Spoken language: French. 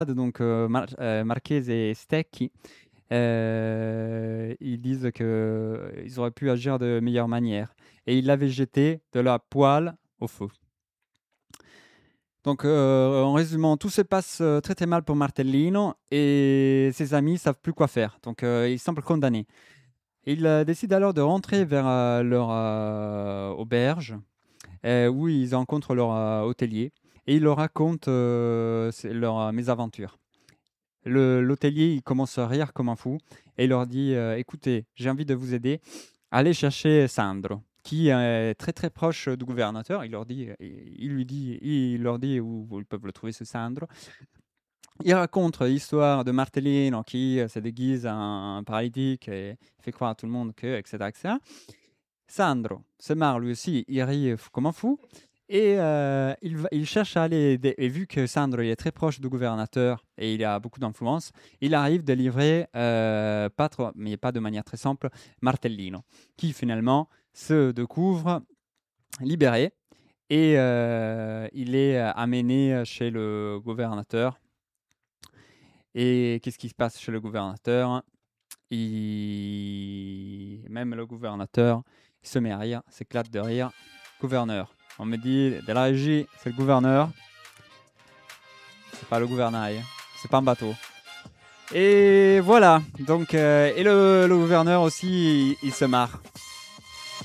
donc Marchese et Stecchi, ils disent qu'ils auraient pu agir de meilleure manière. Et ils l'avaient jeté de la poêle au feu. Donc, en résumant, tout se passe très très mal pour Martellino et ses amis ne savent plus quoi faire. Donc, ils semblent condamnés. Ils décident alors de rentrer vers leur auberge où ils rencontrent leur hôtelier et ils leur racontent leur mésaventure. L'hôtelier, il commence à rire comme un fou et il leur dit écoutez, j'ai envie de vous aider. Allez chercher Sandro, qui est très très proche du gouvernateur. Il leur dit où ils peuvent le trouver, ce Sandro. Il raconte l'histoire de Martellino qui se déguise en paralytique et fait croire à tout le monde que, etc., etc. Sandro se marre lui aussi, il rit comme un fou. Et il cherche à aller aider. Et vu que Sandro il est très proche du gouvernateur et il a beaucoup d'influence, il arrive de livrer, pas trop, mais pas de manière très simple, Martellino, qui finalement se découvre libéré et il est amené chez le gouvernateur. Et qu'est-ce qui se passe chez le gouvernateur? Même le gouvernateur il se met à rire, s'éclate de rire. Gouverneur. On me dit de la régie, c'est le gouverneur. C'est pas le gouvernail. C'est pas un bateau. Et voilà. Donc, et le gouverneur aussi, il se marre.